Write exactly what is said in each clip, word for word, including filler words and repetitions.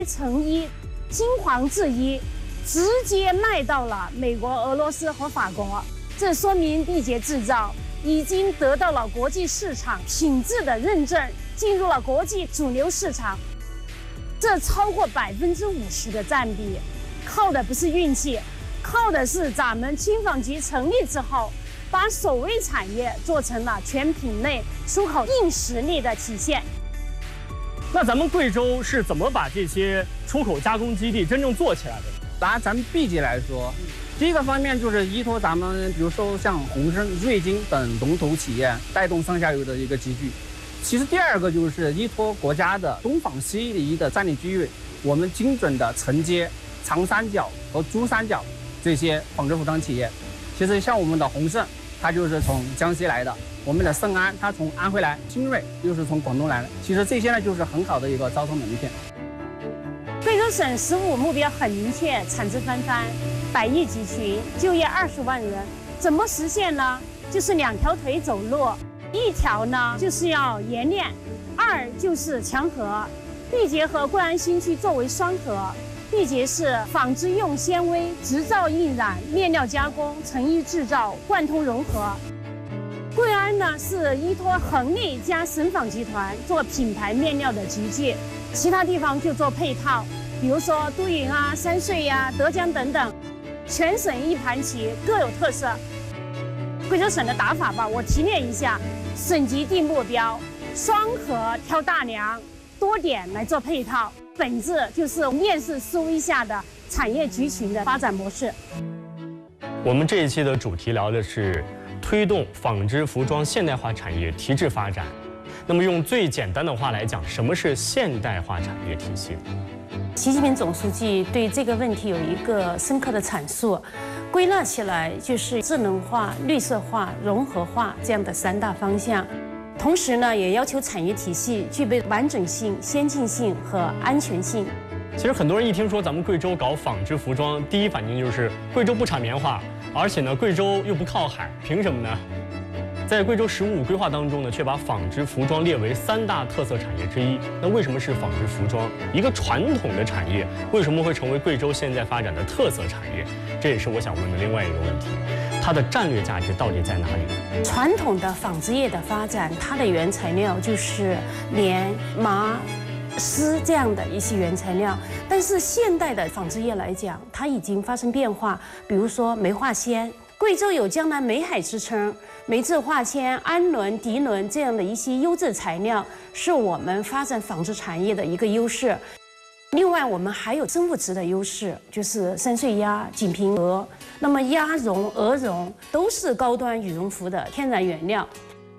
成衣、金黄制衣直接卖到了美国、俄罗斯和法国，这说明缔结制造已经得到了国际市场品质的认证，进入了国际主流市场。这超过百分之五十的占比，靠的不是运气，靠的是咱们轻纺局成立之后，把手艺产业做成了全品类出口硬实力的体现。 那咱们贵州是怎么把这些出口加工基地真正做起来的？ 拿咱们 B 级来说，第一个方面就是依托咱们，比如说像宏升、瑞金等龙头企业带动上下游的一个集聚。其实第二个就是依托国家的东纺西移的战略机遇，我们精准的承接长三角和珠三角这些纺织服装企业。其实像我们的宏盛，它就是从江西来的；我们的盛安，它从安徽来；新锐又是从广东来的。其实这些呢，就是很好的一个招商门片。 贵州省“十五”目标很明确，产值翻番，百亿集群，就业二十万人。怎么实现呢？就是两条腿走路，一条呢就是要冶炼，二就是强合。缔结和贵安新区作为双核，缔结是纺织用纤维、织造印染、面料加工、成衣制造贯通融合。贵安呢是依托恒力加省纺集团做品牌面料的集聚，其他地方就做配套，比如说都匀啊、三穗呀、德江等等，全省一盘棋，各有特色。贵州省的打法吧，我提炼一下：省级定目标，双核挑大梁，多点来做配套，本质就是链式思维下的产业集群的发展模式。 我们这一期的主题聊的是推动纺织服装现代化产业提质发展。那么用最简单的话来讲，什么是现代化产业体系？ 习近平总书记对这个问题有一个深刻的阐述，归纳起来就是智能化、绿色化、融合化这样的三大方向。同时呢，也要求产业体系具备完整性、先进性和安全性。 其实很多人一听说咱们贵州搞纺织服装，第一反应就是贵州不产棉花，而且呢，贵州又不靠海，凭什么呢？在贵州“十五”规划当中呢，却把纺织服装列为三大特色产业之一。那为什么是纺织服装？一个传统的产业，为什么会成为贵州现在发展的特色产业？这也是我想问的另外一个问题，它的战略价值到底在哪里？ 传统的纺织业的发展，它的原材料就是棉、麻、丝这样的一些原材料，但是现代的纺织业来讲，它已经发生变化。比如说煤化纤，贵州有江南煤海之称，煤制化纤、氨纶、涤纶这样的一些优质材料，是我们发展纺织产业的一个优势。另外，我们还有生物质的优势，就是三穗鸭、锦屏鹅。那么鸭绒、鹅绒都是高端羽绒服的天然原料。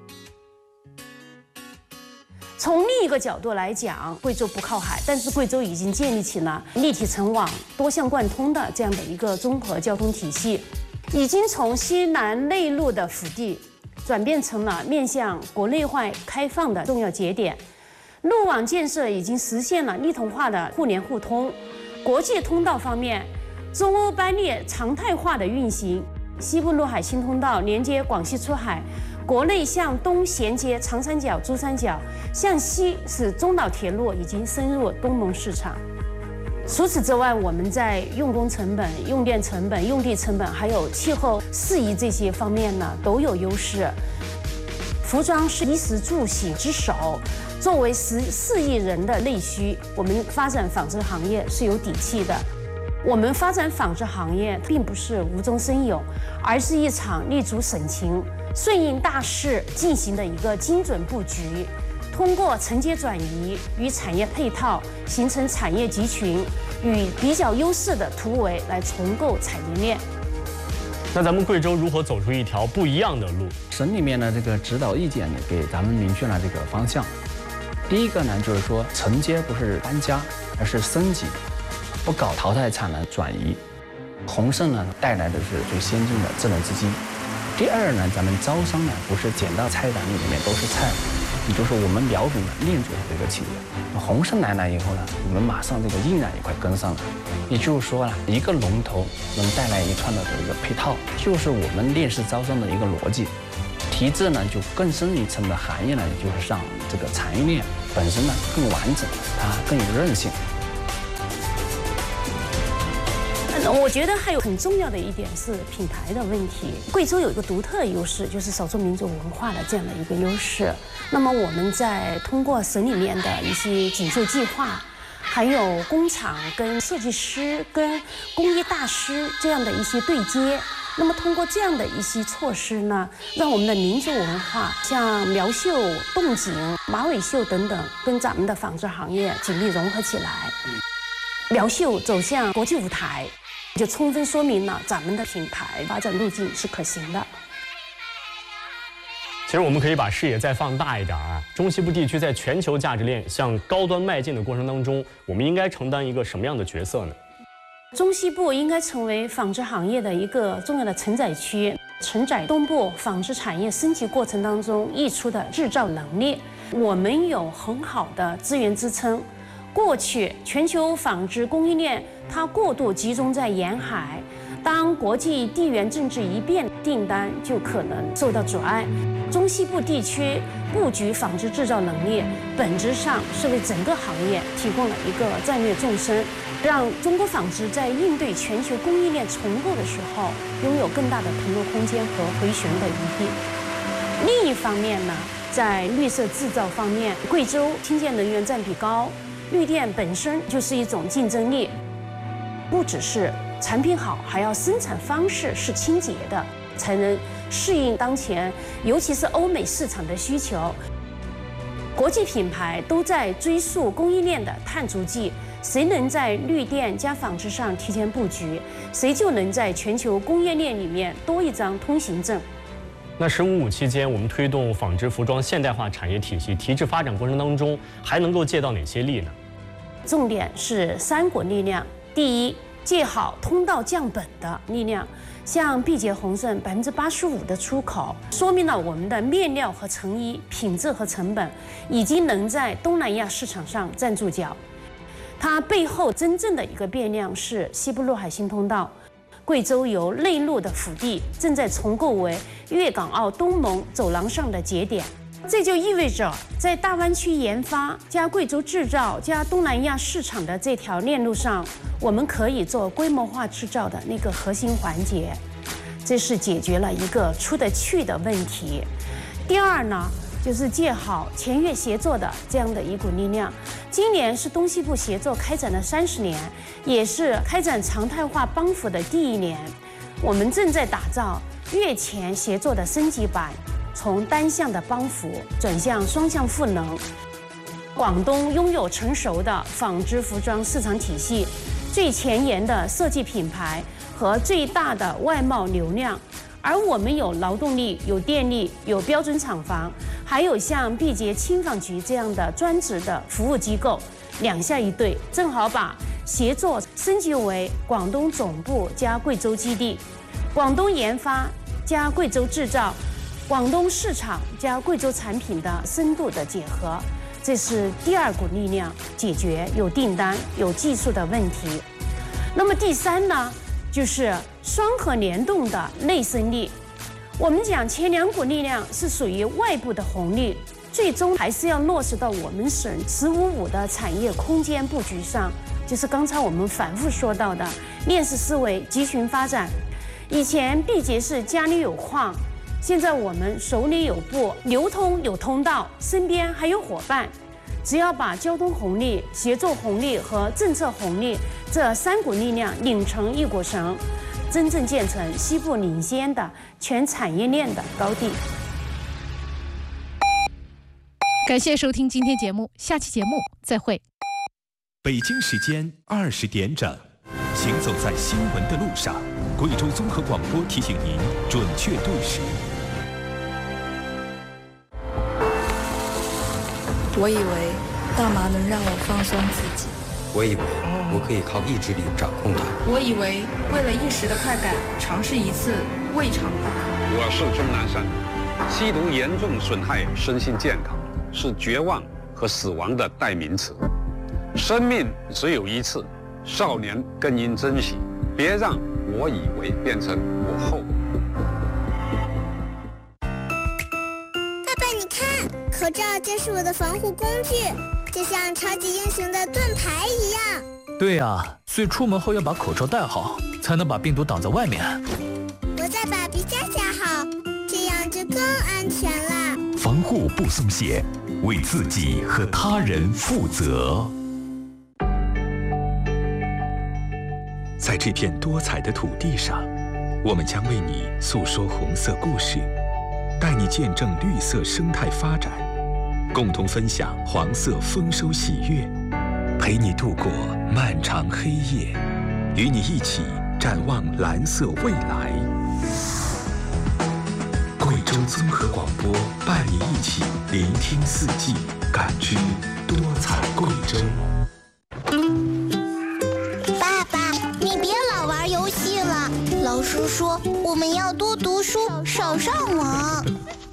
从另一个角度来讲，贵州不靠海，但是贵州已经建立起了立体成网、多项贯通的这样的一个综合交通体系，已经从西南内陆的腹地转变成了面向国内外开放的重要节点。路网建设已经实现了系统化的互联互通，国际通道方面，中欧班列常态化的运行，西部陆海新通道连接广西出海，国内向东衔接长三角、珠三角，向西是中岛铁路已经深入东盟市场。除此之外，我们在用工成本、用电成本、用地成本，还有气候适宜这些方面呢，都有优势。服装是衣食住行之首，作为十四亿人的内需，我们发展纺织行业是有底气的。我们发展纺织行业并不是无中生有，而是一场立足省情、顺应大势进行的一个精准布局。通过承接转移与产业配套，形成产业集群与比较优势的突围，来重构产业链。 那咱们贵州如何走出一条不一样的路？ 省里面的这个指导意见呢，给咱们明确了这个方向。第一个呢，就是说承接不是搬家，而是升级，不搞淘汰产能转移。宏盛呢，带来的是最先进的智能资金。第二呢，咱们招商呢，不是捡到菜单里面都是菜。也就是我们瞄准了链组的这个企业，宏盛来了以后呢，我们马上这个印染也快跟上了。也就是说呢，一个龙头能带来一串的这个配套，就是我们链式招商的一个逻辑。提质呢，就更深一层的含义呢，就是让这个产业链本身呢更完整，它更有韧性。 我觉得还有很重要的一点是品牌的问题。贵州有一个独特的优势，就是少数民族文化的这样的一个优势。那么我们在通过省里面的一些锦绣计划，还有工厂跟设计师跟工艺大师这样的一些对接，那么通过这样的一些措施呢，让我们的民族文化，像苗绣、洞锦、马尾绣等等，跟咱们的纺织行业紧密融合起来。苗绣走向国际舞台，就充分说明了咱们的品牌发展路径是可行的。 其实我们可以把视野再放大一点啊，中西部地区在全球价值链向高端迈进的过程当中，我们应该承担一个什么样的角色呢？ 中西部应该成为纺织行业的一个重要的承载区，承载东部纺织产业升级过程当中溢出的制造能力。我们有很好的资源支撑。过去全球纺织供应链它过度集中在沿海，当国际地缘政治一变，订单就可能受到阻碍。中西部地区布局纺织制造能力，本质上是为整个行业提供了一个战略纵深，让中国纺织在应对全球供应链重构的时候，拥有更大的腾挪空间和回旋的余地。另一方面呢，在绿色制造方面，贵州清洁能源占比高，绿电本身就是一种竞争力，不只是产品好，还要生产方式是清洁的，才能适应当前，尤其是欧美市场的需求。国际品牌都在追溯供应链的碳足迹，谁能在绿电加纺织上提前布局，谁就能在全球供应链里面多一张通行证。 那“十五五”期间，我们推动纺织服装现代化产业体系提质发展过程当中，还能够借到哪些力呢？ 重点是三股力量。第一，借好通道降本的力量，像缔结红盛百分之八十五的出口，说明了我们的面料和成衣品质和成本已经能在东南亚市场上站住脚。它背后真正的一个变量是西部陆海新通道。贵州由内陆的腹地正在重构为粤港澳东盟走廊上的节点，这就意味着在大湾区研发加贵州制造加东南亚市场的这条链路上，我们可以做规模化制造的那个核心环节，这是解决了一个出得去的问题。第二呢，就是借好前粤协作的这样的一股力量。今年是东西部协作开展了三十年，也是开展常态化帮扶的第一年。我们正在打造粤前协作的升级版，从单向的帮扶转向双向赋能。广东拥有成熟的纺织服装市场体系，最前沿的设计品牌和最大的外贸流量。而我们有劳动力、有电力、有标准厂房，还有像缔结轻纺局这样的专职的服务机构，两下一对，正好把协作升级为广东总部加贵州基地，广东研发加贵州制造，广东市场加贵州产品的深度的结合，这是第二股力量，解决有订单、有技术的问题。那么第三呢？就是双核联动的内生力。我们讲前两股力量是属于外部的红利，最终还是要落实到我们省“十五五”的产业空间布局上，就是刚才我们反复说到的链式思维、集群发展。以前缔结是家里有矿，现在我们手里有布，流通有通道，身边还有伙伴。只要把交通红利、协作红利和政策红利这三股力量拧成一股绳，真正建成西部领先的全产业链的高地。 感谢收听今天节目，下期节目再会。 北京时间二十点整，行走在新闻的路上，贵州综合广播提醒您准确对时。 我以为大麻能让我放松自己， 我以为我可以靠意志力掌控它， 我以为为了一时的快感，尝试一次未尝不可。 我是钟南山，吸毒严重损害身心健康，是绝望和死亡的代名词。生命只有一次，少年更应珍惜，别让我以为变成我后悔。 口罩就是我的防护工具，就像超级英雄的盾牌一样。 对啊，所以出门后要把口罩戴好，才能把病毒挡在外面。 我再把皮夹夹好，这样就更安全了。 防护不松懈，为自己和他人负责。在这片多彩的土地上，我们将为你诉说红色故事，带你见证绿色生态发展，共同分享黄色丰收喜悦，陪你度过漫长黑夜，与你一起展望蓝色未来。贵州综合广播伴你一起聆听四季，感知多彩贵州。 爸爸，你别老玩游戏了，老师说我们要多读书，少上网。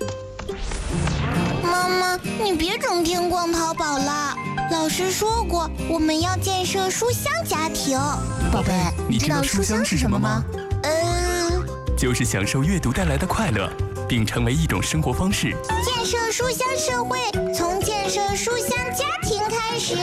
妈妈，你别整天逛淘宝了，老师说过我们要建设书香家庭。 宝贝，你知道书香是什么吗？ 嗯， 就是享受阅读带来的快乐，并成为一种生活方式。 建设书香社会，从建设书香家庭开始。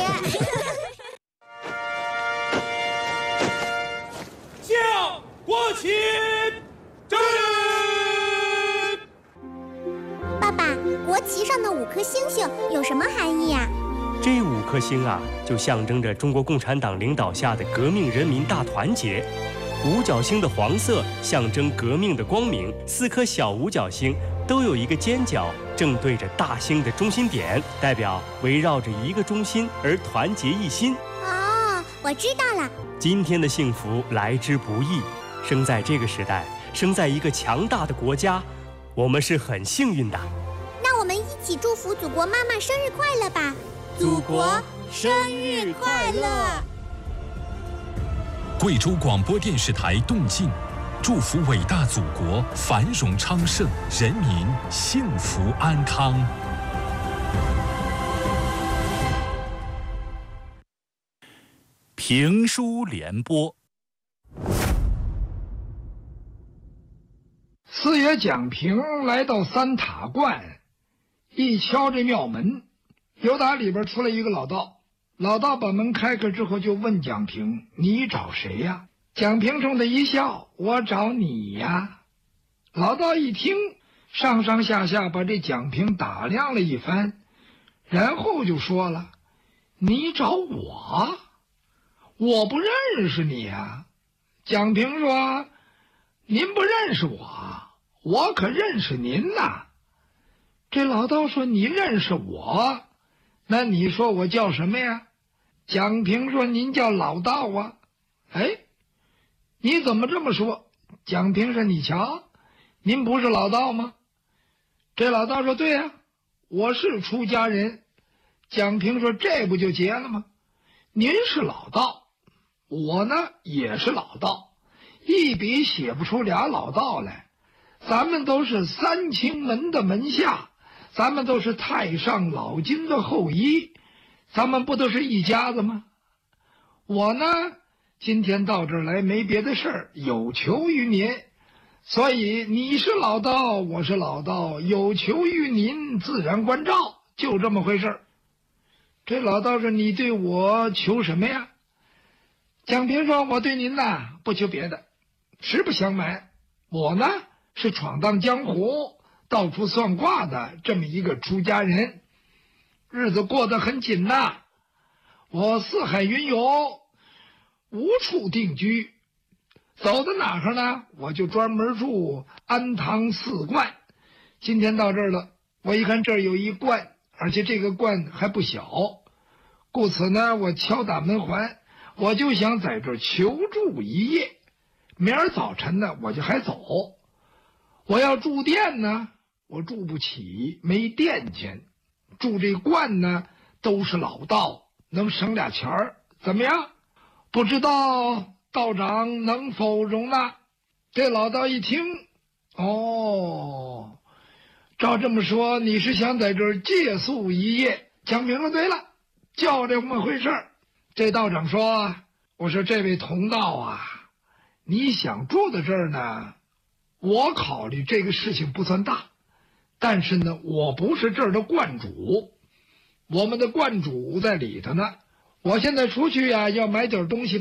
向国旗致礼！ 爸爸，国旗上的五颗星星有什么含义啊？ 这五颗星啊，就象征着中国共产党领导下的革命人民大团结。五角星的黄色象征革命的光明，四颗小五角星都有一个尖角正对着大星的中心点，代表围绕着一个中心而团结一心。 哦，我知道了。 今天的幸福来之不易，生在这个时代，生在一个强大的国家，我们是很幸运的。 那我们一起祝福祖国妈妈生日快乐吧！ 祖国生日快乐！ 贵州广播电视台动静，祝福伟大祖国繁荣昌盛，人民幸福安康。评书联播。 四爷蒋平来到三塔观，一敲这庙门，由打里边出来一个老道。老道把门开开之后，就问蒋平：“你找谁呀？”蒋平冲他一笑：“我找你呀。”老道一听，上上下下把这蒋平打量了一番，然后就说了：“你找我？我不认识你呀。”蒋平说：“您不认识我，我可认识您呐。”这老道说：“你认识我？那你说我叫什么呀？”蒋平说：“您叫老道啊。”哎，你怎么这么说？蒋平说：“你瞧，您不是老道吗？”这老道说：“对呀，我是出家人。”蒋平说：“这不就结了吗？您是老道，我呢也是老道，一笔写不出俩老道来。咱们都是三清门的门下，咱们都是太上老君的后裔，咱们不都是一家子吗？我呢今天到这儿来没别的事儿，有求于您，所以你是老道，我是老道，有求于您，自然关照，就这么回事儿。”这老道说：“你对我求什么呀？”蒋平说：“我对您呐不求别的，实不相瞒，我呢是闯荡江湖，到处算卦的这么一个出家人，日子过得很紧呐。我四海云游，无处定居，走到哪儿呢，我就专门住安堂寺观。今天到这儿了，我一看这儿有一观，而且这个观还不小，故此呢，我敲打门环，我就想在这儿求住一夜。明儿早晨呢，我就还走。我要住店呢，我住不起，没店钱。住这观呢，都是老道，能省俩钱儿，怎么样？不知道道长能否容纳？”这老道一听，哦，照这么说，你是想在这儿借宿一夜？蒋平说：“对了，就这么回事儿。”这道长说：“我说这位同道啊，你想住在这儿呢，我考虑这个事情不算大，但是呢，我不是这儿的观主，我们的观主在里头呢， 我现在出去呀，要买点东西